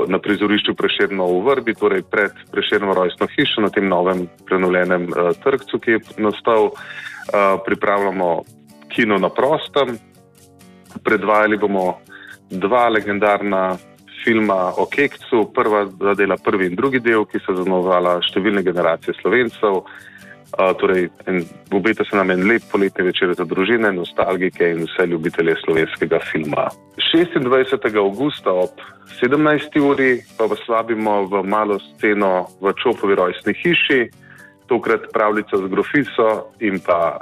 na prizorišču Prešernov v Vrbi, torej pred Prešernovo rojstno hišo na tem novem prenovljenem trgcu, ki je nastal. Pripravljamo kino na prostem. Predvajali bomo 2 legendarna filma o Kekcu. Prva dela prvi in drugi del, ki so zaznamovala številne generacije Slovencev. Torej, obeta se nam en lep poletni večer za družine, nostalgike in vse ljubitelje slovenskega filma. 26. avgusta ob 17. uri pa vas vabimo v malo sceno v Čopovi rojstni hiši, tokrat pravljica z grofico in pa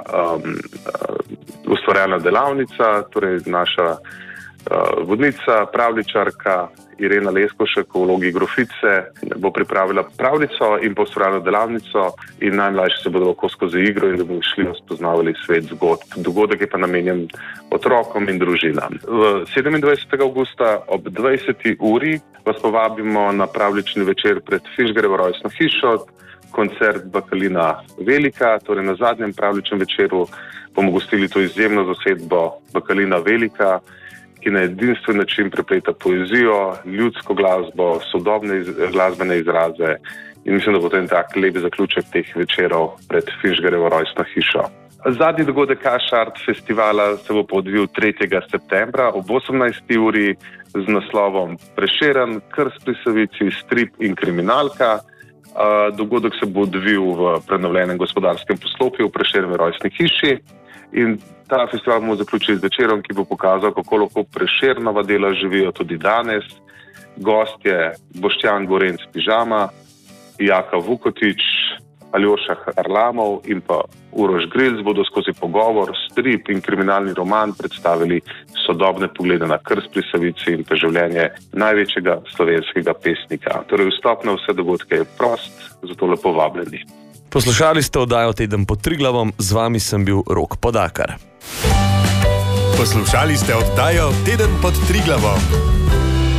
ustvarjalna delavnica, torej naša vodnica, pravljičarka Irena Leskošek v vlogi grofice bo pripravila pravljico in pa ustvarjalno delavnico in najmlajši se bodo lahko skozi igro in da bomo šli spoznavali svet zgodb. Dogodek je pa namenjen otrokom in družinam. 27. avgusta ob 20. uri vas povabimo na pravljični večer pred Fižgarjevo rojstno hišo, koncert Bakalina Velika, torej na zadnjem pravljičnem večeru bomo gostili to izjemno zasedbo Bakalina Velika, ki na edinstven način prepleta poezijo, ljudsko glasbo, sodobne glasbene izraze in mislim, da bo to en tak lep zaključek teh večerov pred Fižgarjevo rojstno hišo. Zadnji dogodek Kaš Art festivala se bo odvil 3. septembra ob 18. uri z naslovom Prešeren, Krst pri Savici, strip in kriminalka. Dogodek se bo odvil v prenovljenem gospodarskem poslopju v Prešernovi rojstni hiši in ta festival bomo zaključili z večerom, ki bo pokazal, kako lahko Prešernova dela živijo tudi danes. Gost je Boštjan Gorenc Pižama, Jaka Vukotić, Aljoša Harlamov in pa Uroš Grilc bodo skozi pogovor, strip in kriminalni roman predstavili sodobne poglede na krst pri Savici in pa življenje največjega slovenskega pesnika. Torej vstop na vse dogodke je prost, zato lepo vabljeni. Poslušali ste oddajo Teden pod Triglavom, z vami sem bil Rok Podakar. Poslušali ste oddajo Teden pod Triglavom.